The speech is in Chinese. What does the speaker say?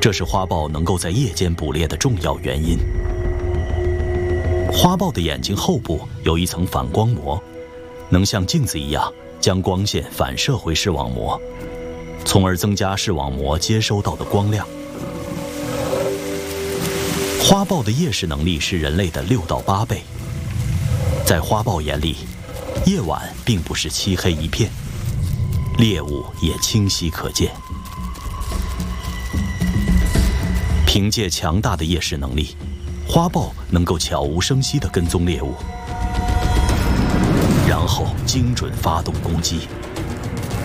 这是花豹能够在夜间捕猎的重要原因。花豹的眼睛后部有一层反光膜，能像镜子一样将光线反射回视网膜，从而增加视网膜接收到的光亮。花豹的夜视能力是人类的6到8倍。在花豹眼里，夜晚并不是漆黑一片，猎物也清晰可见。凭借强大的夜视能力，花豹能够悄无声息地跟踪猎物，然后精准发动攻击。